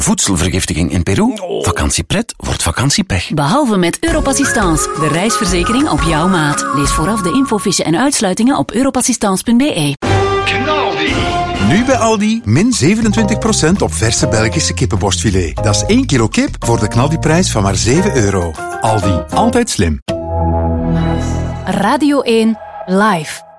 voedselvergiftiging in Peru? Vakantiepret wordt vakantiepech. Behalve met Europassistance, de reisverzekering op jouw maat. Lees vooraf de infofiche en uitsluitingen op europassistance.be. Knaldi. Nu bij Aldi, min 27% op verse Belgische kippenborstfilet. Dat is 1 kilo kip voor de knaldiprijs van maar €7. Aldi, altijd slim. Radio 1 Live.